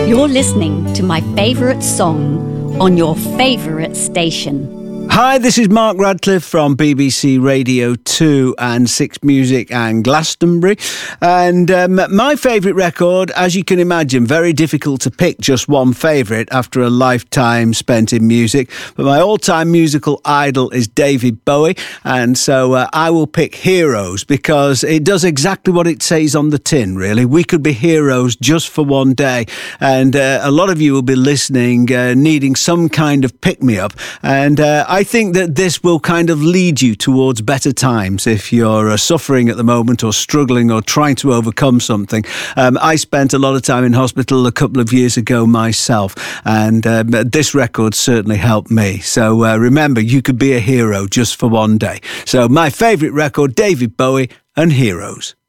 You're listening to my favourite song on your favourite station. Hi, this is Mark Radcliffe from BBC Radio 2 and Six Music and Glastonbury. And my favourite record, as you can imagine, very difficult to pick just one favourite after a lifetime spent in music. But my all-time musical idol is David Bowie. And so I will pick Heroes because it does exactly what it says on the tin, really. We could be heroes just for one day. And a lot of you will be listening, needing some kind of pick-me-up. And I think that this will kind of lead you towards better times if you're suffering at the moment or struggling or trying to overcome something. I spent a lot of time in hospital a couple of years ago myself, and this record certainly helped me. So remember, you could be a hero just for one day. So my favourite record, David Bowie and Heroes.